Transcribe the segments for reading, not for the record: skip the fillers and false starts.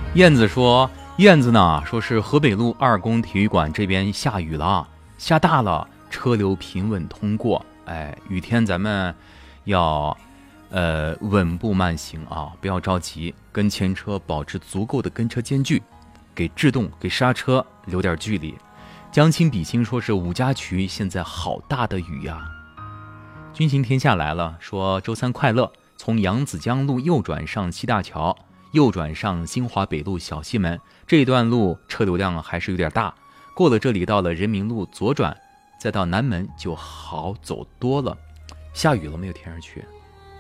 燕子说，燕子呢说是河北路2宫体育馆这边下雨了，下大了，车流平稳通过。雨天咱们要稳步慢行啊，不要着急，跟前车保持足够的跟车间距，给制动给刹车留点距离。将心比心说是五家渠现在好大的雨呀。军行天下来了说周三快乐，从扬子江路右转上西大桥，右转上新华北路小西门，这一段路车流量还是有点大，过了这里到了人民路左转，再到南门就好走多了。下雨了没有？天上去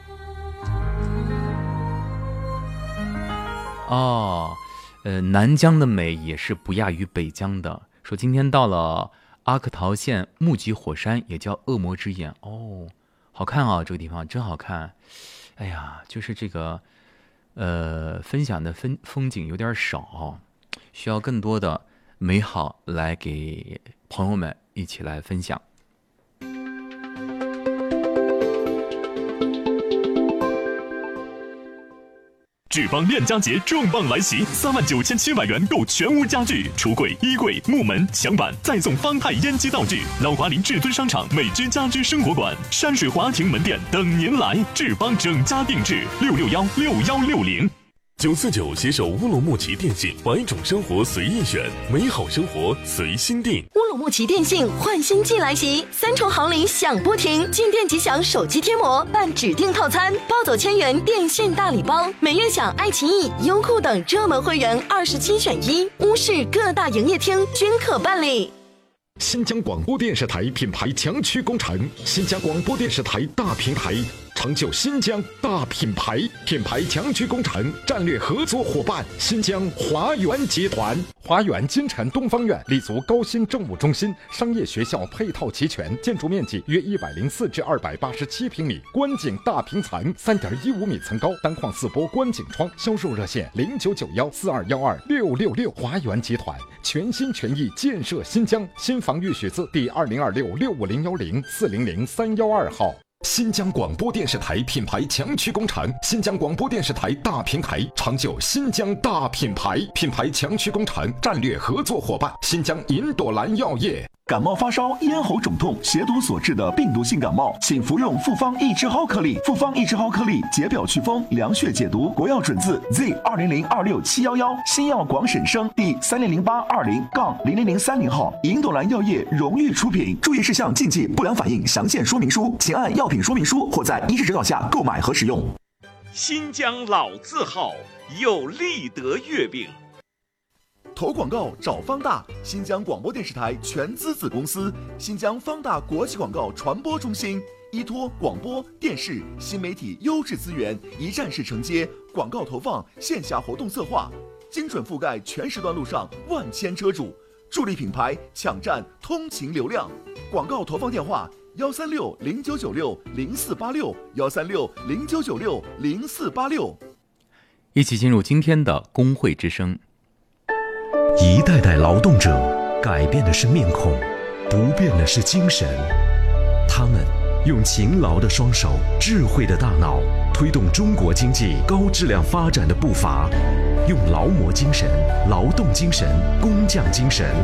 南疆的美也是不亚于北疆的。说今天到了阿克陶县木吉火山，也叫恶魔之眼好看啊，这个地方真好看。就是这个分享的风景有点少，需要更多的美好来给朋友们一起来分享。 志邦恋家节重磅来袭，39700元购全屋家具，橱柜、衣柜、木门、墙板，再送方太烟机道具。老华林至尊商场美之家居生活馆、山水华庭门店等您来。志邦整家定制，6616160。 949携手乌鲁木齐电信，把一种生活随意选，美好生活随心定。 乌鲁木齐电信换新季来袭，3重好礼享不停，进店即享手机贴膜，办指定套餐，包走1000元电信大礼包，每月享爱奇艺、优酷等热门会员27选1，乌市各大营业厅均可办理。 新疆广播电视台品牌强区工程，新疆广播电视台大平台，成就新疆大品牌。品牌强区工程战略合作伙伴新疆华源集团。华源金城东方院立足高新政务中心，商业学校配套齐全，建筑面积约104至287平米，观景大平层，3.15米层高，单框4波观景窗。销售热线099142126666。华源集团全心全意建设新疆。新防御许字第2026650104003112号。新疆广播电视台品牌强区工程，新疆广播电视台大平台，成就新疆大品牌。品牌强区工程战略合作伙伴新疆银朵兰药业。 感冒发烧、咽喉肿痛、血毒所致的病毒性感冒，请服用复方益智蒿颗粒。复方益智蒿颗粒解表祛风、凉血解毒，国药准字 Z200267111，新药广审生第300820-0003号，银朵兰药业荣誉出品。注意事项、禁忌、不良反应详见说明书，请按药品说明书或在医师指导下购买和使用。 新疆老字号有立德月饼。 投广告找方大，新疆广播电视台全资子公司，新疆方大国际广告传播中心，依托广播电视新媒体优质资源，一站式承接广告投放、线下活动策划，精准覆盖全时段路上万千车主，助力品牌抢占通勤流量。广告投放电话13609960486，13609960486。 一起进入今天的工会之声。 一代代劳动者改变的是面孔，不变的是精神。他们用勤劳的双手、智慧的大脑，推动中国经济高质量发展的步伐。用劳模精神、劳动精神、工匠精神，